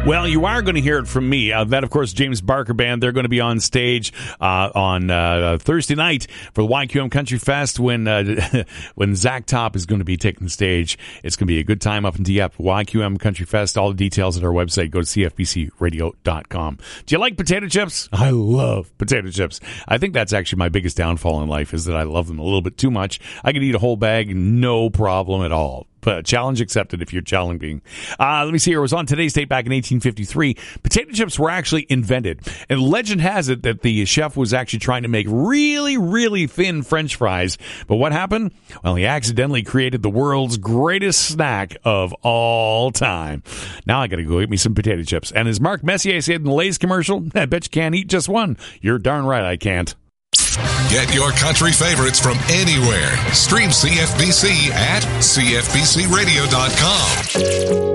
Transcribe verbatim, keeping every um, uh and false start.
Well, you are going to hear it from me. Uh, that, of course, James Barker Band. They're going to be on stage uh, on uh, Thursday night for the Y Q M Country Fest when uh, when Zach Top is going to be taking the stage. It's going to be a good time up in Dieppe. Y Q M Country Fest. All the details at our website. Go to c f b c radio dot com. Do you like potato chips? I love potato chips. I think that's actually my biggest downfall in life is that I love them a little bit too much. I could eat a whole bag, no problem at all. But challenge accepted if you're challenging. Uh, let me see here. It was on Today's Date back in eighteen fifty-three. Potato chips were actually invented. And legend has it that the chef was actually trying to make really, really thin French fries. But what happened? Well, he accidentally created the world's greatest snack of all time. Now I got to go get me some potato chips. And as Mark Messier said in the Lay's commercial, I bet you can't eat just one. You're darn right I can't. Get your country favorites from anywhere. Stream C F B C at c f b c radio dot com.